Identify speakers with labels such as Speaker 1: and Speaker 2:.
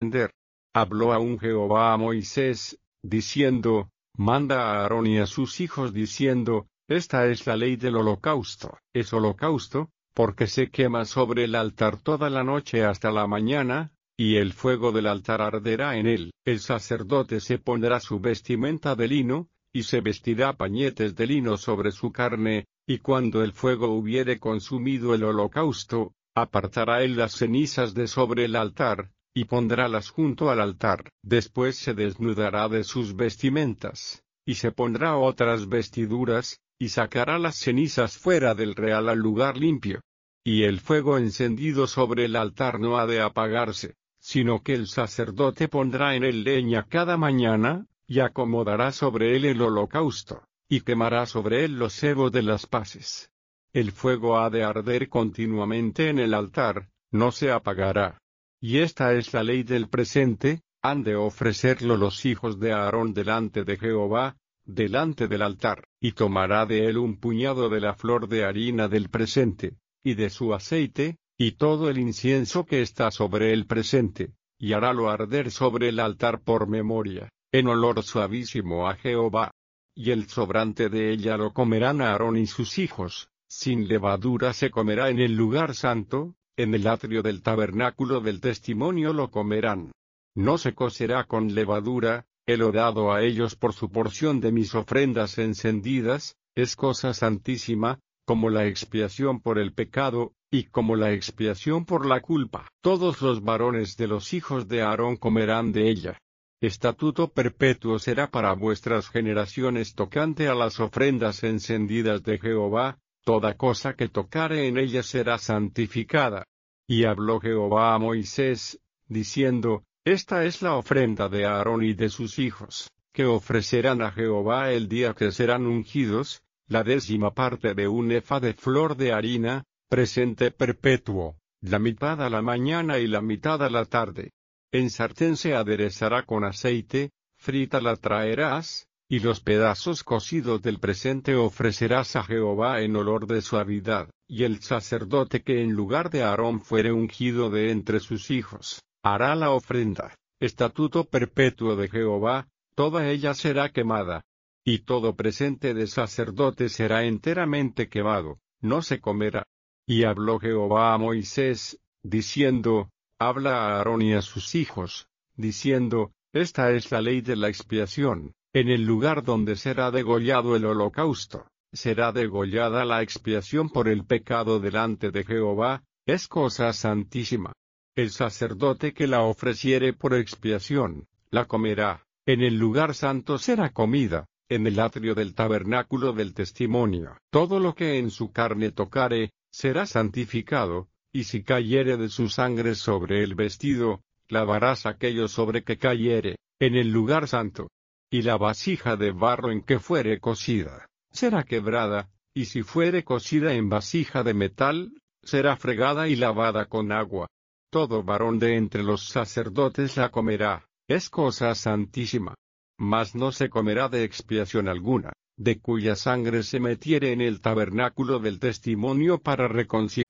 Speaker 1: Habló aún Jehová a Moisés, diciendo, manda a Aarón y a sus hijos diciendo, esta es la ley del holocausto. Es holocausto, porque se quema sobre el altar toda la noche hasta la mañana, y el fuego del altar arderá en él. El sacerdote se pondrá su vestimenta de lino, y se vestirá pañetes de lino sobre su carne, y cuando el fuego hubiere consumido el holocausto, apartará él las cenizas de sobre el altar, y pondrálas junto al altar. Después se desnudará de sus vestimentas, y se pondrá otras vestiduras, y sacará las cenizas fuera del real al lugar limpio. Y el fuego encendido sobre el altar no ha de apagarse, sino que el sacerdote pondrá en él leña cada mañana, y acomodará sobre él el holocausto, y quemará sobre él los cebos de las paces. El fuego ha de arder continuamente en el altar, no se apagará. Y esta es la ley del presente, han de ofrecerlo los hijos de Aarón delante de Jehová, delante del altar, y tomará de él un puñado de la flor de harina del presente, y de su aceite, y todo el incienso que está sobre el presente, y harálo arder sobre el altar por memoria, en olor suavísimo a Jehová. Y el sobrante de ella lo comerán Aarón y sus hijos, sin levadura se comerá en el lugar santo, en el atrio del tabernáculo del testimonio lo comerán. No se cocerá con levadura, lo dado a ellos por su porción de mis ofrendas encendidas, es cosa santísima, como la expiación por el pecado, y como la expiación por la culpa. Todos los varones de los hijos de Aarón comerán de ella. Estatuto perpetuo será para vuestras generaciones tocante a las ofrendas encendidas de Jehová, toda cosa que tocare en ella será santificada. Y habló Jehová a Moisés, diciendo, esta es la ofrenda de Aarón y de sus hijos, que ofrecerán a Jehová el día que serán ungidos, la 10ª parte de un efa de flor de harina, presente perpetuo, la mitad a la mañana y la mitad a la tarde. En sartén se aderezará con aceite, frita la traerás, y los pedazos cocidos del presente ofrecerás a Jehová en olor de suavidad, y el sacerdote que en lugar de Aarón fuere ungido de entre sus hijos, hará la ofrenda. Estatuto perpetuo de Jehová, toda ella será quemada. Y todo presente de sacerdote será enteramente quemado, no se comerá. Y habló Jehová a Moisés, diciendo, habla a Aarón y a sus hijos, diciendo, esta es la ley de la expiación. En el lugar donde será degollado el holocausto, será degollada la expiación por el pecado delante de Jehová, es cosa santísima. El sacerdote que la ofreciere por expiación, la comerá, en el lugar santo será comida, en el atrio del tabernáculo del testimonio. Todo lo que en su carne tocare, será santificado, y si cayere de su sangre sobre el vestido, lavarás aquello sobre que cayere, en el lugar santo. Y la vasija de barro en que fuere cocida, será quebrada, y si fuere cocida en vasija de metal, será fregada y lavada con agua. Todo varón de entre los sacerdotes la comerá, es cosa santísima. Mas no se comerá de expiación alguna, de cuya sangre se metiere en el tabernáculo del testimonio para reconciliar